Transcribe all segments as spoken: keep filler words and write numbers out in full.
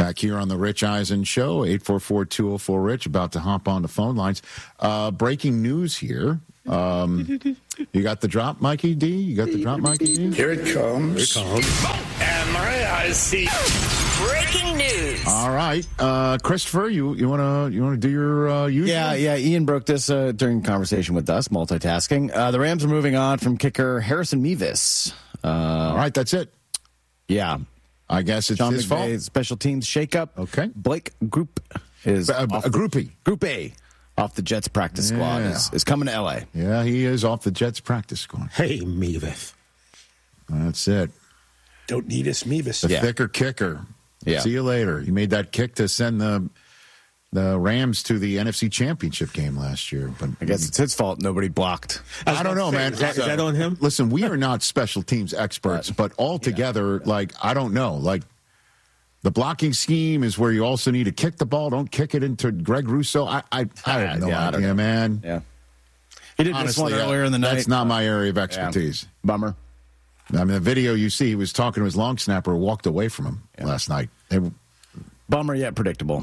Back here on the Rich Eisen Show, eight four four, two oh four, RICH, about to hop on the phone lines. Uh, breaking news here. Um, you got the drop, Mikey D? You got the drop, Mikey D? Here it comes. Here it comes. And my eyes see. Breaking news. All right. Uh, Christopher, you, you want to you wanna do your uh, usual? Yeah, yeah. Ian broke this uh, during conversation with us, multitasking. Uh, the Rams are moving on from kicker Harrison Mevis. Uh, All right, that's it. Yeah. I guess it's Sean his fault. McVay's special teams shakeup. Okay. Blake Group is A, a, off a the- groupie. Group A off the Jets practice squad Yeah. is, is coming to L A. Yeah, he is off the Jets practice squad. Hey, Mevis. That's it. Don't need us, Mevis. The Yeah. thicker kicker. Yeah. See you later. He made that kick to send the the Rams to the N F C Championship game last year. But I guess it's his fault nobody blocked. I don't know, man. Is that, is that on him? Listen, we are not special teams experts, but altogether, like, I don't know. Like, the blocking scheme is where you also need to kick the ball. Don't kick it into Greg Rousseau. I I, I have no Yeah, I don't idea, know. man. Yeah. He did this one Honestly, earlier in the night. that's not my area of expertise. Yeah. Bummer. I mean, the video you see, he was talking to his long snapper, walked away from him Yeah. last night. They, Bummer yet predictable.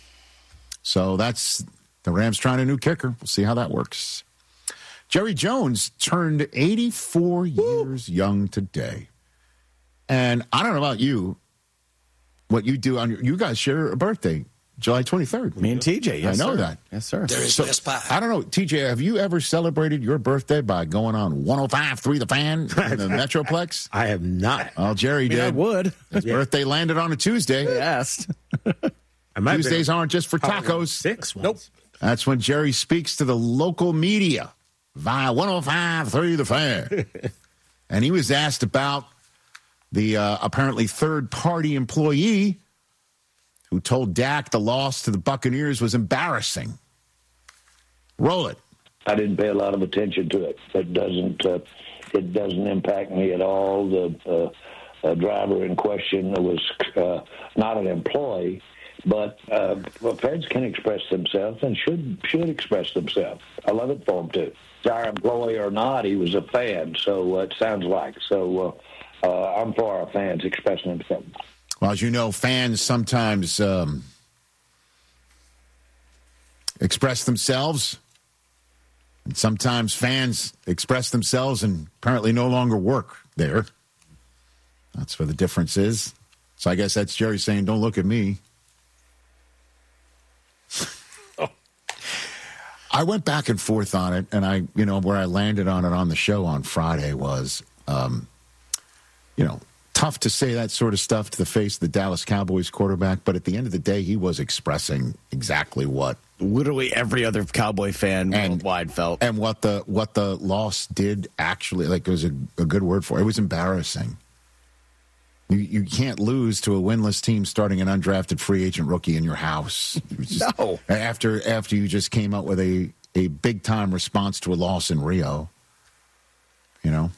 so that's the Rams trying a new kicker. We'll see how that works. Jerry Jones turned eighty-four years young today. And I don't know about you, what you do on your, you guys share a birthday, July twenty-third. Me and T J, yes, I know sir. that. Yes, sir. There is So, Best Buy. I don't know, T J, have you ever celebrated your birthday by going on one oh five point three The Fan in the Metroplex? I have not. Well, Jerry I mean, I did. would. His birthday landed on a Tuesday. I asked. I might have been Tuesdays aren't just for probably tacos. Six. Once. Nope. That's when Jerry speaks to the local media via one oh five point three The Fan. And he was asked about the uh, apparently third-party employee who told Dak the loss to the Buccaneers was embarrassing. Roll it. I didn't pay a lot of attention to it. It doesn't. Uh, it doesn't impact me at all. The uh, uh, driver in question was uh, not an employee, but uh, well, fans can express themselves and should should express themselves. I love it for them too. Our employee or not, he was a fan. So uh, it sounds like so. Uh, uh, I'm for our fans expressing themselves. Well, as you know, fans sometimes um, express themselves. And sometimes fans express themselves and apparently no longer work there. That's where the difference is. So I guess that's Jerry saying, don't look at me. Oh. I went back and forth on it, and I, you know, where I landed on it on the show on Friday was, um, you know, tough to say that sort of stuff to the face of the Dallas Cowboys quarterback, but at the end of the day, he was expressing exactly what Literally every other Cowboy fan And- worldwide felt. and what the what the loss did actually, like, it was a, a good word for it. It was embarrassing. You you can't lose to a winless team starting an undrafted free agent rookie in your house. It was just- No. After after you just came out with a, a big time response to a loss in Rio. You know?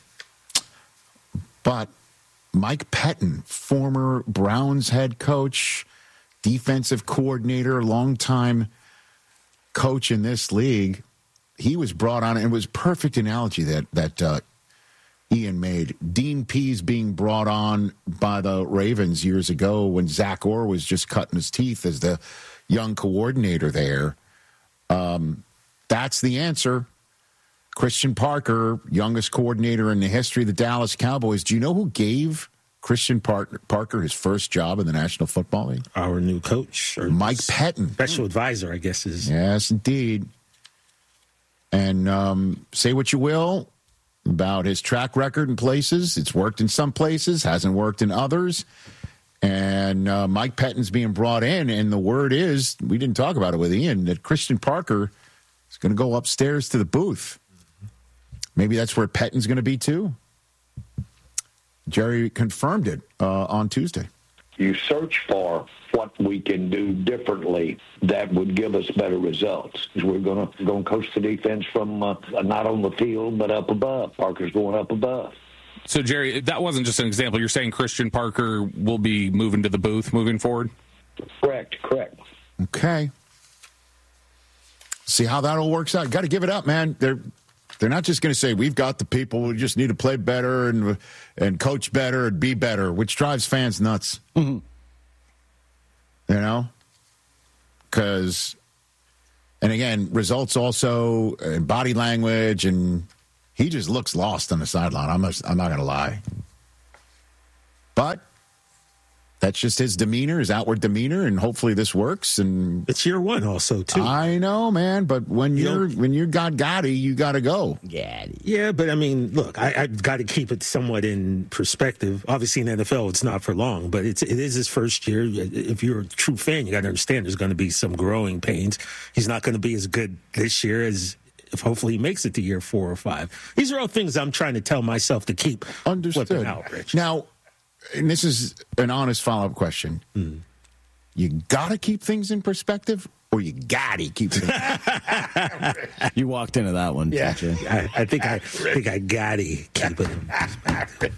But Mike Pettin, former Browns head coach, defensive coordinator, longtime coach in this league, he was brought on. It was a perfect analogy that that uh, Ian made. Dean Pease being brought on by the Ravens years ago when Zach Orr was just cutting his teeth as the young coordinator there. Um, that's the answer. Christian Parker, youngest coordinator in the history of the Dallas Cowboys. Do you know who gave Christian Par- Parker his first job in the National Football League? Our new coach. Or Mike Pettin. Special advisor, I guess, is. Yes, indeed. And um, say what you will about his track record in places. It's worked in some places, hasn't worked in others. And uh, Mike Pettin's being brought in, and the word is, we didn't talk about it with Ian, that Christian Parker is going to go upstairs to the booth. Maybe that's where Pettin's going to be, too. Jerry confirmed it uh, on Tuesday. You search for what we can do differently that would give us better results. We're going to going to coach the defense from uh, not on the field, but up above. Parker's going up above. So, Jerry, that wasn't just an example. You're saying Christian Parker will be moving to the booth moving forward? Correct, correct. Okay. See how that all works out. Got to give it up, man. They're they're not just going to say we've got the people. We just need to play better and and coach better and be better, which drives fans nuts. Mm-hmm. You know? Because, and again, results also, uh, body language, and he just looks lost on the sideline. I'm, I'm not going to lie. But that's just his demeanor, his outward demeanor, and hopefully this works. And it's year one also, too. I know, man, but when you you're know, when you got Gotti, you got to go. Yeah, yeah, but I mean, look, I, I've got to keep it somewhat in perspective. Obviously, in the N F L, it's not for long, but it's it is his first year. If you're a true fan, you got to understand there's going to be some growing pains. He's not going to be as good this year as if hopefully he makes it to year four or five. These are all things I'm trying to tell myself to keep Understood. flipping out, Rich. Now, and this is an honest follow-up question. Mm. You got to keep things in perspective, or you got to keep things You walked into that one, yeah. didn't you? I, I think I, I think I got to keep it in perspective.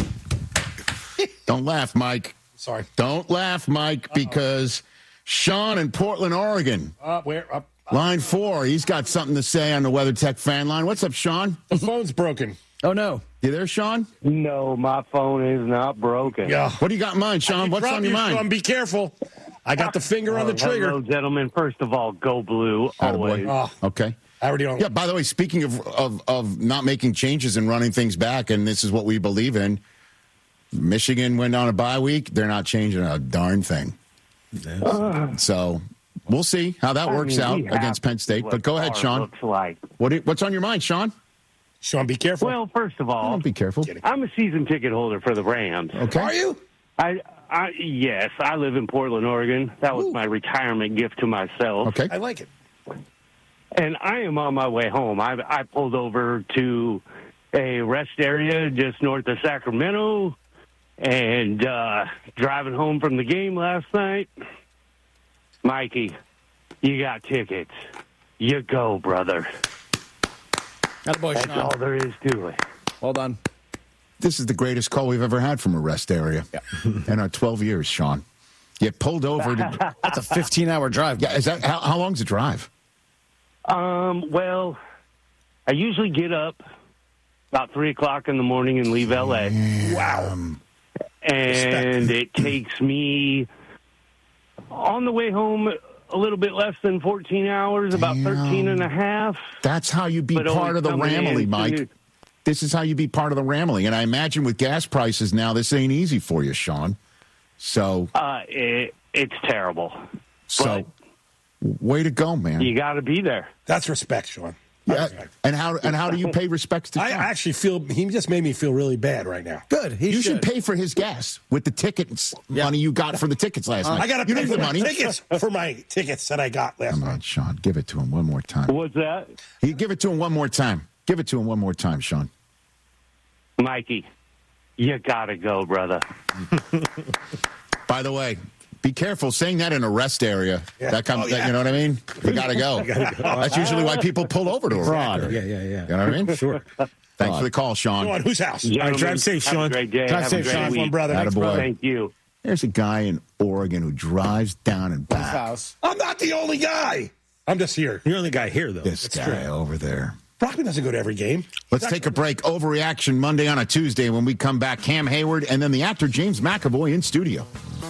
Don't laugh, Mike. Sorry. Don't laugh, Mike, Uh-oh. because Sean in Portland, Oregon. Uh, where? Up. Line four. He's got something to say on the WeatherTech fan line. What's up, Sean? The phone's broken. Oh, no. You there, Sean? No, my phone is not broken. Yeah. What do you got in mind, Sean? What's on your you, mind? Sean, be careful. I got the finger on the trigger. Hello, gentlemen. First of all, go blue. Always. Oh, okay. I already don't. Yeah, by the way, speaking of, of, of not making changes and running things back, and this is what we believe in, Michigan went on a bye week. They're not changing a darn thing. Uh, so we'll see how that works I mean, out against Penn State. But go ahead, Sean. Looks like. What what's on your mind, Sean? Sean, be careful. Well, first of all, oh, be careful. I'm a season ticket holder for the Rams. Okay. Are you? I, I yes, I live in Portland, Oregon. That was Ooh. my retirement gift to myself. Okay. I like it. And I am on my way home. I, I pulled over to a rest area just north of Sacramento, and uh, driving home from the game last night. Mikey, you got tickets. You go, brother. Attaboy, That's Sean. all there is to it. Well done. This is the greatest call we've ever had from a rest area yeah. in our twelve years, Sean. You pulled over. To... That's a fifteen-hour drive. Yeah, is that how, how long's the drive? Um. Well, I usually get up about three o'clock in the morning and leave L A. Wow. And Respect. It takes me on the way home a little bit less than fourteen hours, about Damn. thirteen and a half. That's how you be part of the Ramily, Mike. Soon. This is how you be part of the Ramily. And I imagine with gas prices now, this ain't easy for you, Sean. So, uh, it, it's terrible. So, but way to go, man. You got to be there. That's respect, Sean. Yeah, and how and how do you pay respects to Sean? I actually feel, he just made me feel really bad right now. Good. He you should. should pay for his gas with the tickets yeah. money you got for the tickets last uh, night. I got to pay for the money. tickets for my tickets that I got last Come night. on, Sean. Give it to him one more time. What's that? You give it to him one more time. Give it to him one more time, Sean. Mikey, you got to go, brother. By the way, be careful saying that in a rest area. Yeah. That comes, oh, yeah. you know what I mean? You got to go. go. That's usually why people pull over to a Fraud. rest Yeah, yeah, yeah. You know what I mean? Sure. Thanks Fraud. for the call, Sean. Go on, whose house? All right, drive safe, Sean. Have a great day. Drive have safe, a great Sean. week. One brother. Thanks, brother. Thank you. There's a guy in Oregon who drives down and back. House. I'm not the only guy. I'm just here. You're the only guy here, though. This That's guy true. over there. Brockman doesn't go to every game. Let's take a break. Overreaction Monday on a Tuesday. When we come back, Cam Hayward and then the actor James McAvoy in studio.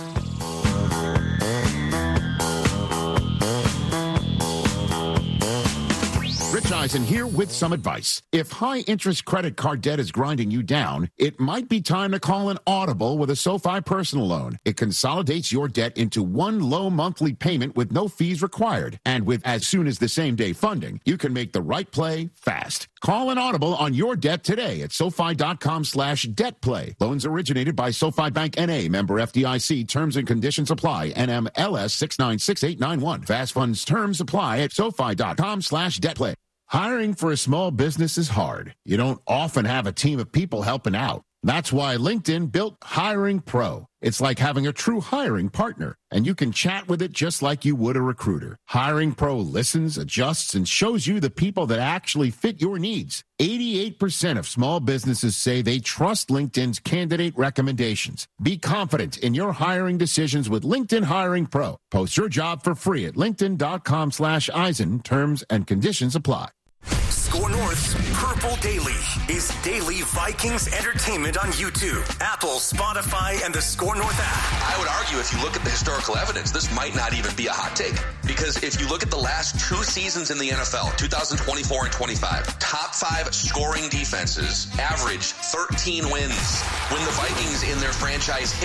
Rich Eisen here with some advice. If high-interest credit card debt is grinding you down, it might be time to call an Audible with a SoFi personal loan. It consolidates your debt into one low monthly payment with no fees required. And with as soon as the same-day funding, you can make the right play fast. Call an Audible on your debt today at SoFi.com slash debt play. Loans originated by SoFi Bank N A, member F D I C. Terms and conditions apply. N M L S six nine six eight nine one. Fast funds terms apply at SoFi.com slash debt play. Hiring for a small business is hard. You don't often have a team of people helping out. That's why LinkedIn built Hiring Pro. It's like having a true hiring partner, and you can chat with it just like you would a recruiter. Hiring Pro listens, adjusts, and shows you the people that actually fit your needs. eighty-eight percent of small businesses say they trust LinkedIn's candidate recommendations. Be confident in your hiring decisions with LinkedIn Hiring Pro. Post your job for free at linkedin.com slash Eisen. Terms and conditions apply. Score North's Purple Daily is daily Vikings entertainment on YouTube, Apple, Spotify, and the Score North app. I would argue argue, if you look at the historical evidence, this might not even be a hot take. Because if you look at the last two seasons in the N F L, two thousand twenty-four and twenty-five, top five scoring defenses averaged thirteen wins when the Vikings in their franchise